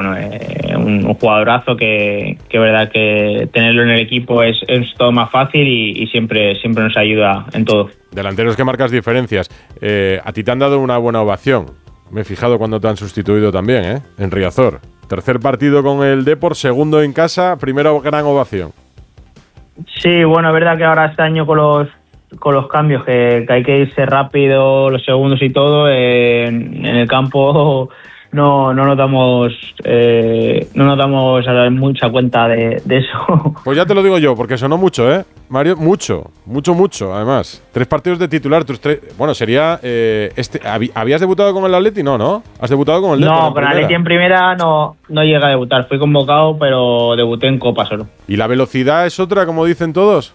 bueno, un jugadorazo que verdad que tenerlo en el equipo es todo más fácil y siempre nos ayuda en todo. Delanteros que marcas diferencias. A ti te han dado una buena ovación. Me he fijado cuando te han sustituido también, en Riazor. Tercer partido con el Depor, segundo en casa, primera gran ovación. Sí, bueno, es verdad que ahora este año con los cambios, que hay que irse rápido, los segundos y todo, en el campo no nos damos mucha cuenta de eso. Pues ya te lo digo yo, porque sonó mucho, Mario, mucho, además. 3 partidos de titular, bueno, sería, ¿habías debutado con el Atleti? No, ¿has debutado con el Depor? No, con el Atleti en primera no llegué a debutar, fui convocado, pero debuté en Copa solo. ¿Y la velocidad es otra, como dicen todos?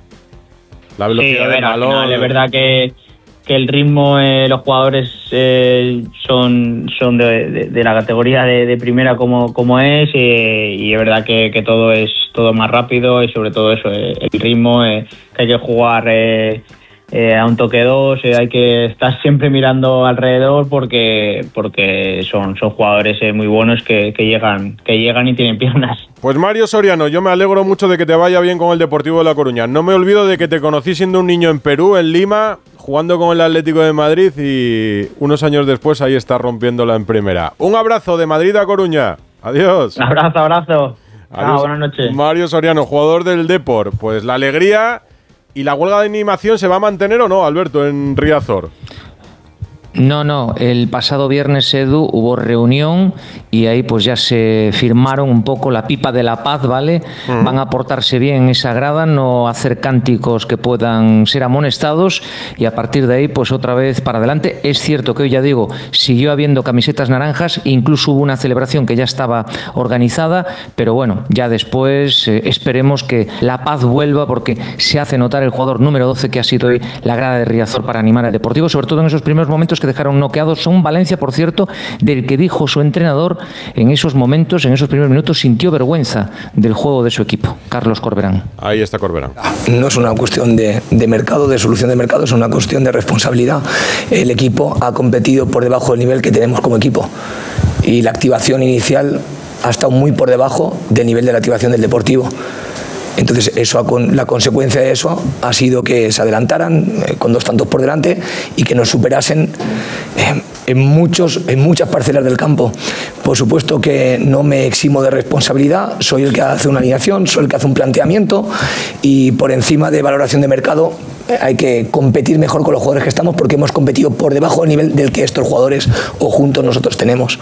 La velocidad del balón. Al final, es verdad que el ritmo, los jugadores son de la categoría de primera como es, y es verdad que todo es todo más rápido, y sobre todo eso, el ritmo, que hay que jugar a un toque 2, hay que estar siempre mirando alrededor porque son jugadores muy buenos que llegan y tienen piernas. Pues Mario Soriano, yo me alegro mucho de que te vaya bien con el Deportivo de La Coruña. No me olvido de que te conocí siendo un niño en Perú, en Lima, jugando con el Atlético de Madrid, y unos años después ahí está rompiéndola en primera. Un abrazo de Madrid a Coruña. Adiós. Abrazo. Adiós. Buenas noches. Mario Soriano, jugador del Depor. Pues la alegría. ¿Y la huelga de animación se va a mantener o no, Alberto, en Riazor? No, el pasado viernes, Edu, hubo reunión y ahí pues ya se firmaron un poco la pipa de la paz, ¿vale? Van a portarse bien en esa grada, no hacer cánticos que puedan ser amonestados, y a partir de ahí pues otra vez para adelante. Es cierto que hoy, ya digo, siguió habiendo camisetas naranjas, incluso hubo una celebración que ya estaba organizada, pero bueno, ya después esperemos que la paz vuelva, porque se hace notar el jugador número 12 que ha sido hoy la grada de Riazor para animar al Deportivo, sobre todo en esos primeros momentos que dejaron noqueados. Son Valencia, por cierto, del que dijo su entrenador en esos momentos, en esos primeros minutos, sintió vergüenza del juego de su equipo. Carlos Corberán. Ahí está Corberán. No es una cuestión de mercado, de solución de mercado, es una cuestión de responsabilidad. El equipo ha competido por debajo del nivel que tenemos como equipo, y la activación inicial ha estado muy por debajo del nivel de la activación del Deportivo. Entonces la consecuencia de eso ha sido que se adelantaran con 2 tantos por delante y que nos superasen en muchas parcelas del campo. Por supuesto que no me eximo de responsabilidad, soy el que hace una alineación, soy el que hace un planteamiento, y por encima de valoración de mercado hay que competir mejor con los jugadores que estamos, porque hemos competido por debajo del nivel del que estos jugadores o juntos nosotros tenemos.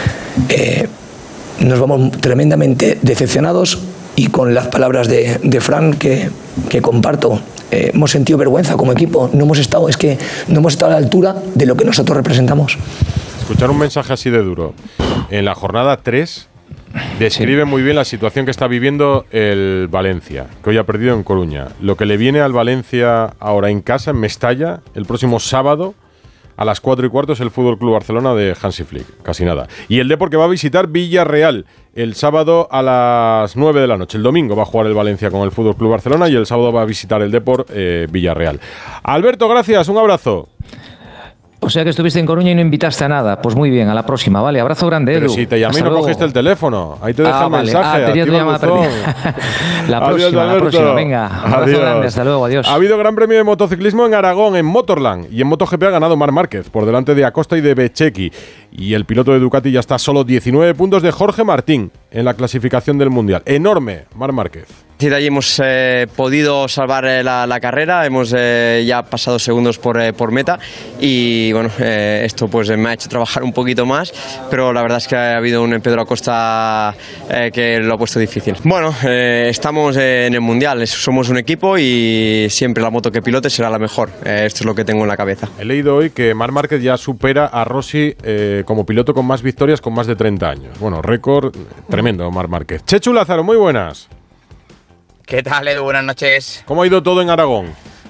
Nos vamos tremendamente decepcionados, y con las palabras de Fran que comparto, hemos sentido vergüenza como equipo, no hemos estado a la altura de lo que nosotros representamos. Escuchar un mensaje así de duro en la jornada 3 describe muy bien la situación que está viviendo el Valencia, que hoy ha perdido en Coruña. Lo que le viene al Valencia ahora en casa, en Mestalla, el próximo sábado a las 4:15 es el Fútbol Club Barcelona de Hansi Flick, casi nada. Y el Depor, que va a visitar Villarreal el sábado a las 9 de la noche. El domingo va a jugar el Valencia con el Fútbol Club Barcelona, y el sábado va a visitar el Depor Villarreal. Alberto, gracias, un abrazo. O sea que estuviste en Coruña y no invitaste a nada. Pues muy bien, a la próxima, ¿vale? Abrazo grande, Edu. Pero si te llamé y no cogiste el teléfono. Ahí te deja el mensaje. Tenía tu llamada perdida. La próxima. Venga, abrazo grande, hasta luego, adiós. Ha habido Gran Premio de Motociclismo en Aragón, en Motorland. Y en MotoGP ha ganado Marc Márquez, por delante de Acosta y de Bececchi. Y el piloto de Ducati ya está a solo 19 puntos de Jorge Martín en la clasificación del Mundial. Enorme, Marc Márquez. De allí hemos podido salvar la carrera, hemos ya pasado segundos por meta, y bueno, esto pues me ha hecho trabajar un poquito más, pero la verdad es que ha habido un Pedro Acosta que lo ha puesto difícil. Bueno, estamos en el Mundial, somos un equipo y siempre la moto que pilote será la mejor, esto es lo que tengo en la cabeza. He leído hoy que Marc Márquez ya supera a Rossi como piloto con más victorias, con más de 30 años. Bueno, récord tremendo, Marc Márquez. Chechu Lázaro, muy buenas. ¿Qué tal, Edu? Buenas noches. ¿Cómo ha ido todo en Aragón?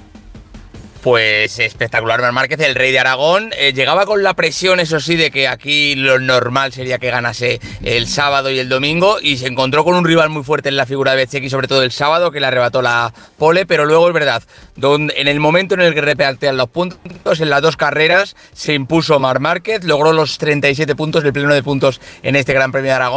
Pues espectacular, Marc Márquez, el rey de Aragón. Llegaba con la presión, eso sí, de que aquí lo normal sería que ganase el sábado y el domingo, y se encontró con un rival muy fuerte en la figura de Bececchi, sobre todo el sábado, que le arrebató la pole, pero luego es verdad, en el momento en el que repartían los puntos, en las 2 carreras, se impuso Marc Márquez, logró los 37 puntos, el pleno de puntos en este Gran Premio de Aragón.